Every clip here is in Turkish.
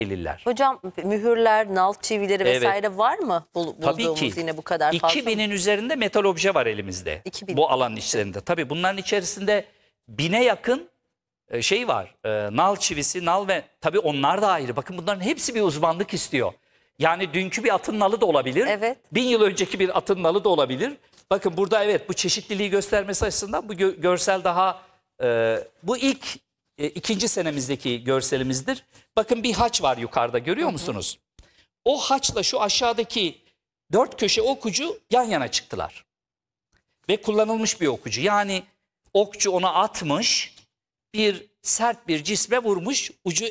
gelirler. Hocam mühürler, nal çivileri Evet. vesaire var mı Tabii bulduğumuz ki. yine bu kadar fazla 2000'in üzerinde metal obje var elimizde. 2000. Bu alanın içerisinde. Tabii bunların içerisinde 1000'e yakın şey var. Nal çivisi, nal ve tabii onlar da ayrı. Bakın bunların hepsi bir uzmanlık istiyor. Yani dünkü bir atın nalı da olabilir. Evet. 1000 yıl önceki bir atın nalı da olabilir. Bakın burada evet bu çeşitliliği göstermesi açısından bu görsel daha bu ilk ikinci senemizdeki görselimizdir. Bakın bir haç var yukarıda, görüyor musunuz? O haçla şu aşağıdaki 4 köşe okucu yan yana çıktılar. Ve kullanılmış bir okucu. Yani okçu ona atmış, bir sert bir cisme vurmuş, ucu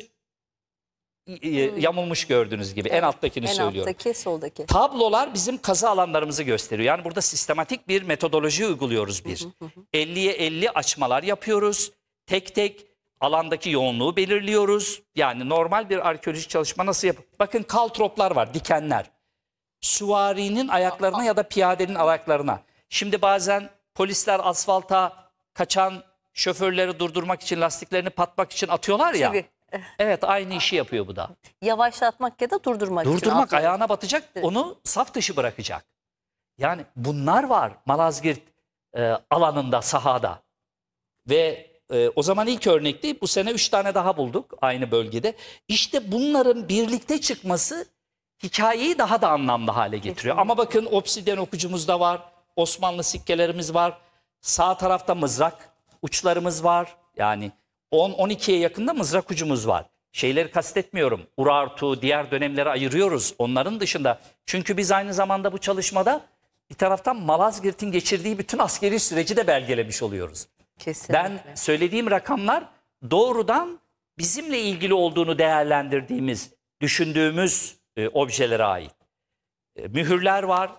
yamulmuş gördüğünüz gibi. En alttakini en söylüyorum. alttaki, soldaki. Tablolar bizim kazı alanlarımızı gösteriyor. Yani burada sistematik bir metodoloji uyguluyoruz bir. 50'ye 50 açmalar yapıyoruz. Tek tek alandaki yoğunluğu belirliyoruz. Yani normal bir arkeolojik çalışma nasıl yapılır? Bakın kaltroplar var, dikenler. Süvarinin ayaklarına ya da piyadenin ayaklarına. Şimdi bazen polisler asfalta kaçan şoförleri durdurmak için, lastiklerini patmak için atıyorlar ya. Çivi. Evet, aynı işi yapıyor bu da. Yavaşlatmak ya da durdurmak için. Durdurmak, atıyor. ayağına batacak, onu saf dışı bırakacak. Yani bunlar var Malazgirt alanında, sahada. Ve o zaman ilk örnekti. Bu sene 3 tane daha bulduk aynı bölgede. İşte bunların birlikte çıkması hikayeyi daha da anlamlı hale getiriyor. Kesinlikle. Ama bakın obsidyen okucumuz da var. Osmanlı sikkelerimiz var. Sağ tarafta mızrak uçlarımız var. Yani 10-12'ye yakında mızrak ucumuz var. Şeyleri kastetmiyorum. Urartu, diğer dönemleri ayırıyoruz. Onların dışında. Çünkü biz aynı zamanda bu çalışmada bir taraftan Malazgirt'in geçirdiği bütün askeri süreci de belgelemiş oluyoruz. Kesinlikle. Ben söylediğim rakamlar doğrudan bizimle ilgili olduğunu değerlendirdiğimiz, düşündüğümüz objelere ait. Mühürler var.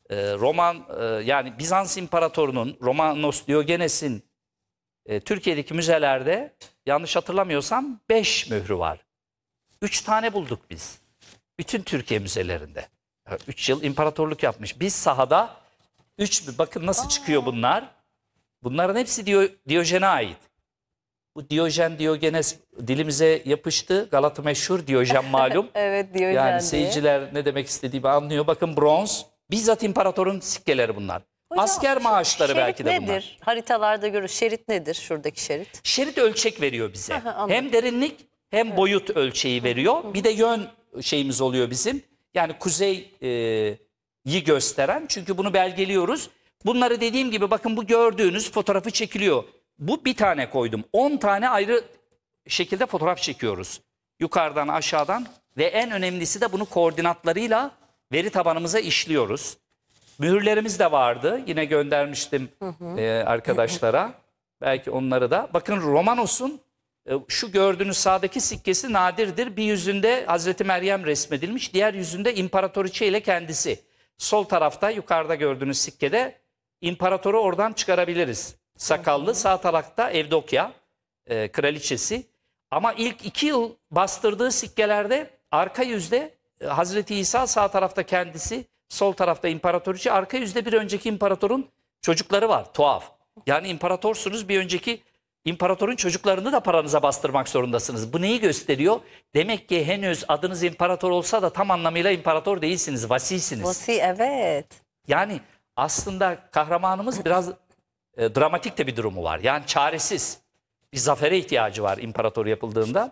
Yani Bizans İmparatorunun, Romanos Diogenes'in Türkiye'deki müzelerde yanlış hatırlamıyorsam 5 mührü var. 3 tane bulduk biz. Bütün Türkiye müzelerinde. 3 yıl imparatorluk yapmış. Biz sahada 3, bakın nasıl çıkıyor bunlar. Bunların hepsi Diyojen'e ait. Bu Diyojen, Diogenes dilimize yapıştı. Galata meşhur, Diyojen malum. Evet, Diyojen Yani diye. seyirciler ne demek istediğimi anlıyor. Bakın bronz. Bizzat imparatorun sikkeleri bunlar. Hocam, asker maaşları belki de şerit bunlar. nedir? Haritalarda görürüz. Şerit nedir? Şuradaki şerit. Şerit ölçek veriyor bize. Anladım. Hem derinlik hem boyut ölçeği veriyor. Bir de yön şeyimiz oluyor bizim. Yani kuzeyi gösteren. Çünkü bunu belgeliyoruz. Bunları dediğim gibi bakın bu gördüğünüz fotoğrafı çekiliyor. Bu bir tane koydum. 10 tane ayrı şekilde fotoğraf çekiyoruz. Yukarıdan aşağıdan ve en önemlisi de bunu koordinatlarıyla veri tabanımıza işliyoruz. Mühürlerimiz de vardı. Yine göndermiştim arkadaşlara. Belki onları da. Bakın Romanos'un şu gördüğünüz sağdaki sikkesi nadirdir. Bir yüzünde Hazreti Meryem resmedilmiş. Diğer yüzünde İmparatoriçe ile kendisi. Sol tarafta yukarıda gördüğünüz sikkede imparatoru oradan çıkarabiliriz. Sakallı. Sağ tarafta Evdokya kraliçesi. Ama ilk 2 yıl bastırdığı sikkelerde arka yüzde Hazreti İsa, sağ tarafta kendisi, sol tarafta imparatoriçe, arka yüzde bir önceki imparatorun çocukları var. Tuhaf. Yani imparatorsunuz, bir önceki imparatorun çocuklarını da paranıza bastırmak zorundasınız. Bu neyi gösteriyor? Demek ki henüz adınız imparator olsa da tam anlamıyla imparator değilsiniz, vasisiniz. Vasi, evet. Yani aslında kahramanımız biraz dramatik de bir durumu var. Yani çaresiz. Bir zafere ihtiyacı var imparator yapıldığında.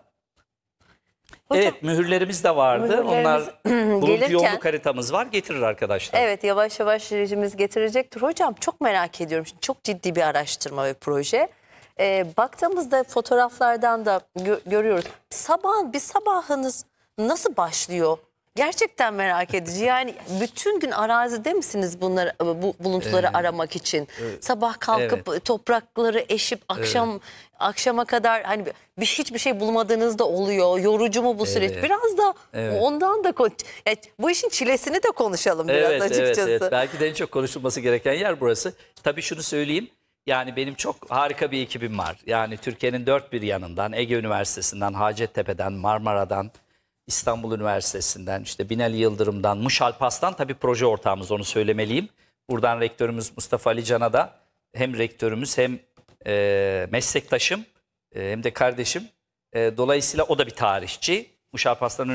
Hocam, evet, mühürlerimiz de vardı. Onlar buluntu gelirken- yoğunluk haritamız var. Getirir arkadaşlar. Evet, yavaş yavaş rejimiz getirecektir. Hocam çok merak ediyorum. Şimdi çok ciddi bir araştırma ve proje. Baktığımızda fotoğraflardan da görüyoruz. Bir sabahınız nasıl başlıyor? Gerçekten merak edici. Yani bütün gün arazide misiniz bunları, bu buluntuları aramak için? Sabah kalkıp toprakları eşip akşama kadar hani hiçbir şey bulmadığınız da oluyor. Yorucu mu bu süreç? Evet. Biraz da ondan da yani bu işin çilesini de konuşalım biraz açıkçası. Evet. Belki de en çok konuşulması gereken yer burası. Tabii şunu söyleyeyim. Yani benim çok harika bir ekibim var. Yani Türkiye'nin dört bir yanından, Ege Üniversitesi'nden, Hacettepe'den, Marmara'dan, İstanbul Üniversitesi'nden, işte Binali Yıldırım'dan, Muşalpas'tan tabii proje ortağımız, onu söylemeliyim. Buradan rektörümüz Mustafa Ali Can'a da hem rektörümüz hem meslektaşım hem de kardeşim. Dolayısıyla o da bir tarihçi. Muşalpas'tan